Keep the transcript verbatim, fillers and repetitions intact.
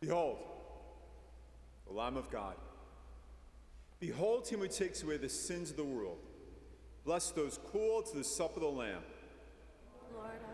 Behold, the Lamb of God. Behold him who takes away the sins of the world. Bless those called to the supper of the Lamb. Lord,